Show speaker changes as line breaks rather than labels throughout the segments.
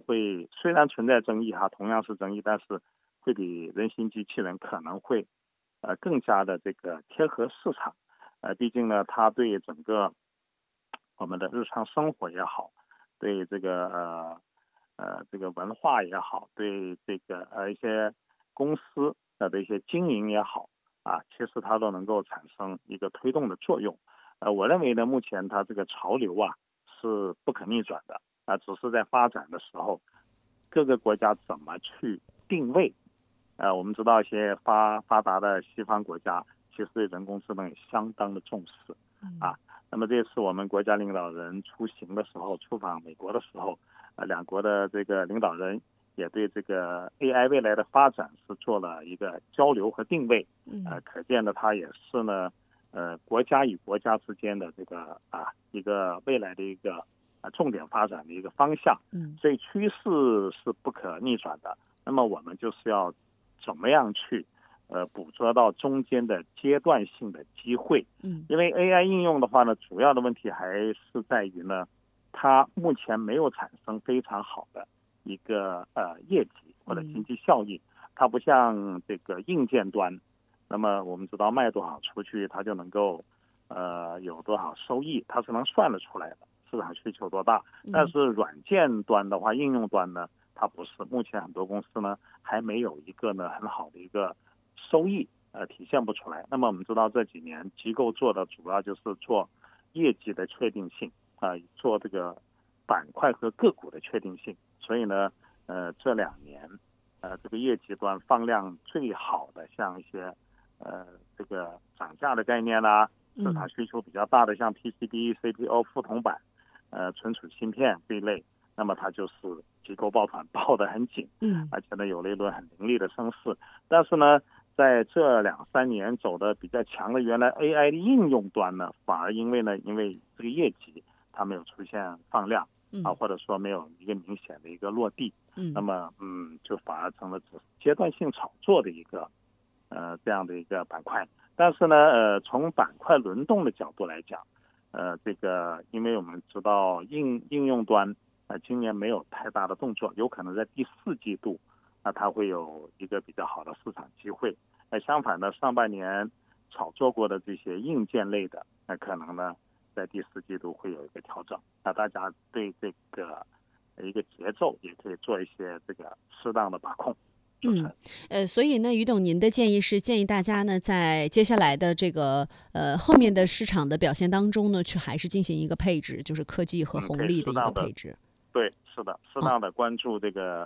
会虽然存在争议同样是争议，但是会比人形机器人可能会更加的这个贴合市场。毕竟呢，它对整个我们的日常生活也好，对这个文化也好，对这个一些公司的一些经营也好其实它都能够产生一个推动的作用。我认为呢，目前它这个潮流是不可逆转的只是在发展的时候，各个国家怎么去定位。我们知道一些发达的西方国家其实对人工智能也相当的重视那么这次我们国家领导人出行的时候，出访美国的时候，两国的这个领导人也对这个 AI 未来的发展是做了一个交流和定位。可见的它也是呢，国家与国家之间的这个一个未来的一个重点发展的一个方向。所以趋势是不可逆转的。那么我们就是要怎么样去捕捉到中间的阶段性的机会。因为 AI 应用的话呢，主要的问题还是在于呢，它目前没有产生非常好的一个业绩或者经济效益。它不像这个硬件端，那么我们知道卖多少出去，它就能够有多少收益，它是能算得出来的，市场需求多大。但是软件端的话，应用端呢，它不是。目前很多公司呢还没有一个呢很好的一个收益体现不出来。那么我们知道这几年机构做的主要就是做业绩的确定性做这个板块和个股的确定性。所以呢这2年这个业绩端放量最好的，像一些这个涨价的概念市场需求比较大的，像 PCB、CPU、副铜板存储芯片这一类，那么它就是机构抱团抱得很紧而且呢有了一轮很凌厉的升势。但是呢在这2-3年走的比较强的原来 AI 的应用端呢，反而因为这个业绩它没有出现放量或者说没有一个明显的一个落地，那么就反而成了只是阶段性炒作的一个这样的一个板块。但是呢从板块轮动的角度来讲，这个因为我们知道应用端今年没有太大的动作，有可能在第4季度它会有一个比较好的市场机会。相反的，上半年炒作过的这些硬件类的可能呢在第4季度会有一个调整。大家对这个一个节奏也可以做一些这个适当的把控。
所以呢，于董，您的建议是建议大家呢，在接下来的这个后面的市场的表现当中呢，去还是进行一个配置，就是科技和红利的一个配置。
对，是的，适当的关注这个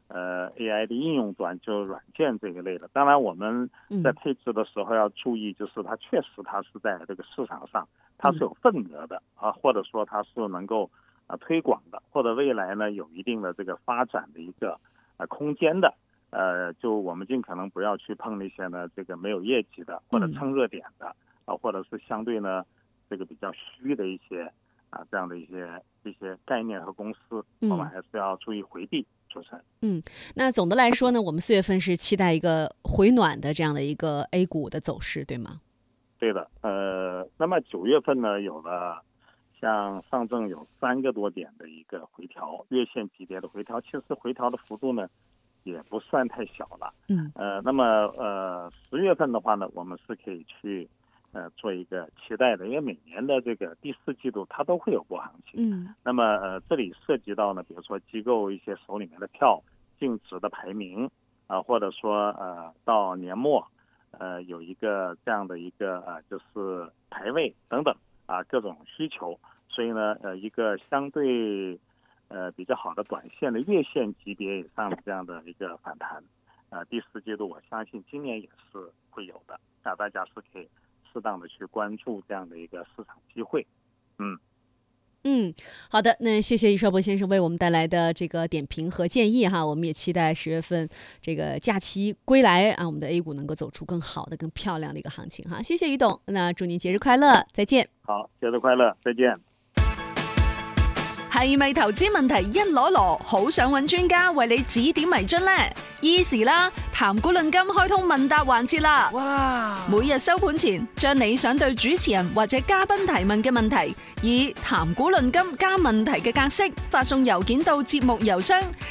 AI 的应用端，就软件这一类的。当然我们在配置的时候要注意，就是它确实它是在这个市场上它是有份额的或者说它是能够推广的，或者未来呢有一定的这个发展的一个空间的。就我们尽可能不要去碰那些呢这个没有业绩的，或者蹭热点的或者是相对呢这个比较虚的一些这样的一些概念和公司，我们还是要注意回避。主持人。
那总的来说呢，我们4月份是期待一个回暖的这样的一个 A 股的走势，对吗？
对的。那么9月份呢有了像上证有3个多点的一个回调，月线级别的回调，其实回调的幅度呢也不算太小了。那么10月份的话呢，我们是可以去做一个期待的，因为每年的这个第4季度它都会有波行情。那么这里涉及到呢，比如说机构一些手里面的票净值的排名或者说到年末有一个这样的一个就是排位等等各种需求。所以呢一个相对比较好的短线的月线级别以上的这样的一个反弹第4季度我相信今年也是会有的。大家是可以适当的去关注这样的一个市场机会。
好的，那谢谢于少博先生为我们带来的这个点评和建议哈。我们也期待10月份这个假期归来我们的 A 股能够走出更好的更漂亮的一个行情哈。谢谢于董，那祝您节日快樂，再見。
好，節日快樂，再見。
係咪投資問題一籮籮，好想揾專家為你指點迷津呢？Easy 啦，談股論金開通問答環節啦！哇！每日收盤前，將你想對主持人或者嘉賓提問嘅問題，以談股論金加問題嘅格式發送郵件到節目郵箱